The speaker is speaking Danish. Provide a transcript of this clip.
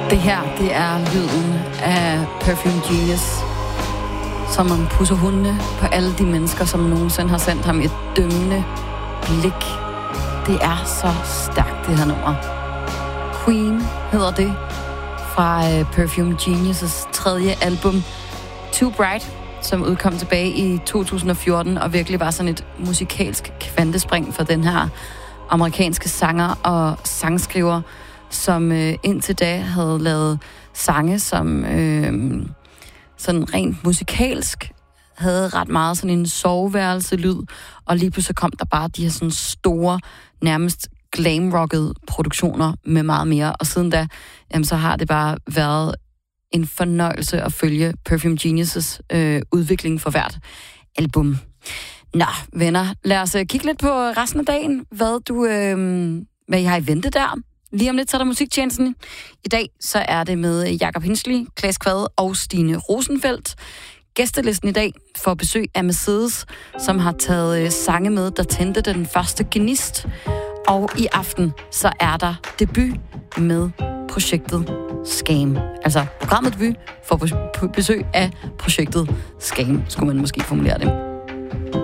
Det her, det er lyden af Perfume Genius, som man pusser hundene på alle de mennesker, som nogensinde har sendt ham et dømmende blik. Det er så stærkt, det her nummer. Queen hedder det, fra Perfume Genius' tredje album, Too Bright, som udkom tilbage i 2014, og virkelig var sådan et musikalsk kvantespring for den her amerikanske sanger og sangskriver, som indtil da havde lavet sange, som sådan rent musikalsk havde ret meget sådan en soveværelse-lyd, og lige pludselig kom der bare de her sådan store, nærmest glam-rockede produktioner med meget mere, og siden da, jamen, så har det bare været en fornøjelse at følge Perfume Genius' udvikling for hvert album. Nå, venner, lad os kigge lidt på resten af dagen, hvad I har i vente der. Lige om lidt, så er der musiktjenesten. I dag, så er det med Jakob Hinsley, Claes Kvade og Stine Rosenfeldt. Gæstelisten i dag får besøg af Mercedes, som har taget sange med, der tændte den første gnist. Og i aften, så er der debut med projektet Scam. Altså, programmet debut får besøg af projektet Scam, skulle man måske formulere det.